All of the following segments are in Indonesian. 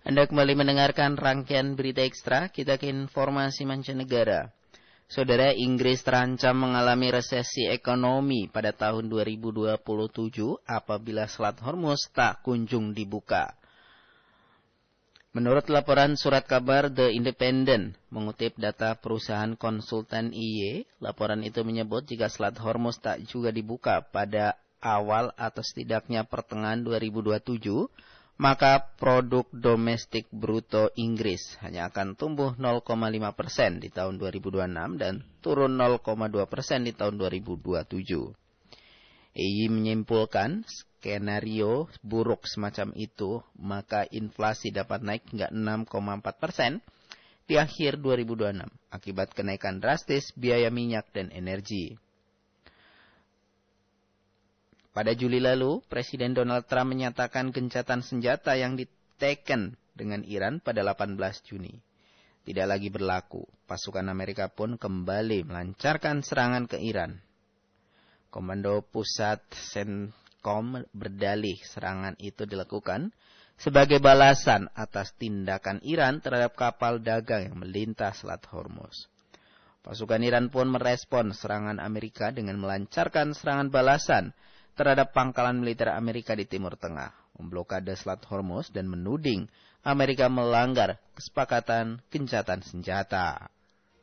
Anda kembali mendengarkan rangkaian berita ekstra, kita ke informasi mancanegara. Saudara, Inggris terancam mengalami resesi ekonomi pada tahun 2027 apabila Selat Hormuz tak kunjung dibuka. Menurut laporan surat kabar The Independent, mengutip data perusahaan konsultan IY, laporan itu menyebut jika Selat Hormuz tak juga dibuka pada awal atau setidaknya pertengahan 2027, maka produk domestik bruto Inggris hanya akan tumbuh 0,5% di tahun 2026 dan turun 0,2% di tahun 2027. IY menyimpulkan, skenario buruk semacam itu, maka inflasi dapat naik hingga 6,4% di akhir 2026 akibat kenaikan drastis biaya minyak dan energi. Pada Juli lalu, Presiden Donald Trump menyatakan gencatan senjata yang diteken dengan Iran pada 18 Juni tidak lagi berlaku. Pasukan Amerika pun kembali melancarkan serangan ke Iran. Komando Pusat CENTCOM berdalih serangan itu dilakukan sebagai balasan atas tindakan Iran terhadap kapal dagang yang melintas Selat Hormuz. Pasukan Iran pun merespon serangan Amerika dengan melancarkan serangan balasan terhadap pangkalan militer Amerika di Timur Tengah, memblokade Selat Hormuz dan menuding Amerika melanggar kesepakatan gencatan senjata.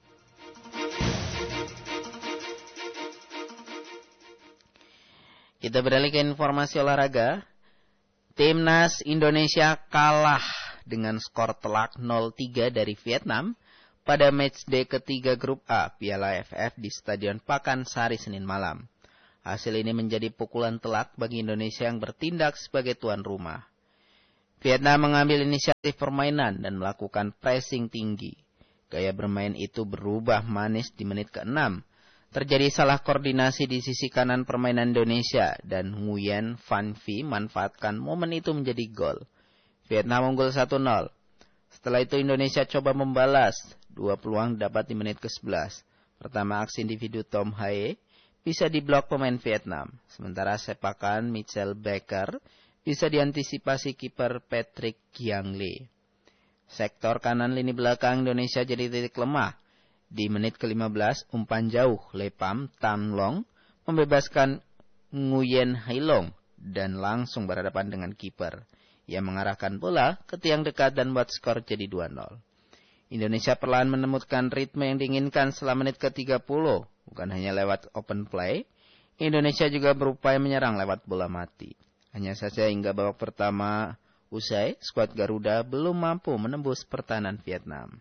Kita beralih ke informasi olahraga. Timnas Indonesia kalah dengan skor telak 0-3 dari Vietnam pada matchday ketiga grup A Piala AFF di Stadion Pakansari Senin malam. Hasil ini menjadi pukulan telak bagi Indonesia yang bertindak sebagai tuan rumah. Vietnam mengambil inisiatif permainan dan melakukan pressing tinggi. Gaya bermain itu berubah manis di menit ke-6. Terjadi salah koordinasi di sisi kanan permainan Indonesia dan Nguyen Van Phi manfaatkan momen itu menjadi gol. Vietnam unggul 1-0. Setelah itu Indonesia coba membalas. Dua peluang dapat di menit ke-11. Pertama, aksi individu Tom Hae bisa diblok pemain Vietnam. Sementara sepakan Mitchell Baker bisa diantisipasi kiper Patrick Giang Lee. Sektor kanan lini belakang Indonesia jadi titik lemah. Di menit ke-15, umpan jauh Lepam Tan Long membebaskan Nguyen Hai Long dan langsung berhadapan dengan kiper. Ia mengarahkan bola ke tiang dekat dan buat skor jadi 2-0. Indonesia perlahan menemukan ritme yang diinginkan setelah menit ke-30. Bukan hanya lewat open play, Indonesia juga berupaya menyerang lewat bola mati. Hanya saja hingga babak pertama usai, skuad Garuda belum mampu menembus pertahanan Vietnam.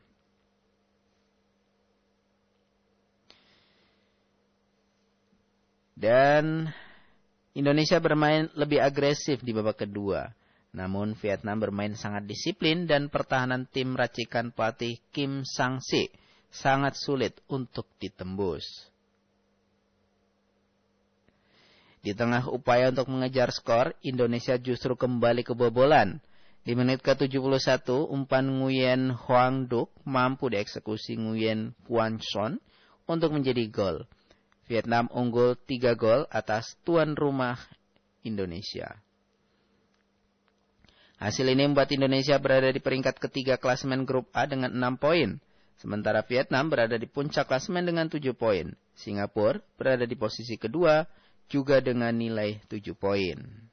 Dan Indonesia bermain lebih agresif di babak kedua. Namun Vietnam bermain sangat disiplin dan pertahanan tim racikan pelatih Kim Sang-si sangat sulit untuk ditembus. Di tengah upaya untuk mengejar skor, Indonesia justru kembali kebobolan. Di menit ke-71, umpan Nguyen Hoang Duc mampu dieksekusi Nguyen Phuan Son untuk menjadi gol. Vietnam unggul 3 gol atas tuan rumah Indonesia. Hasil ini membuat Indonesia berada di peringkat ketiga klasemen grup A dengan 6 poin. Sementara Vietnam berada di puncak klasemen dengan 7 poin. Singapura berada di posisi kedua juga dengan nilai 7 poin.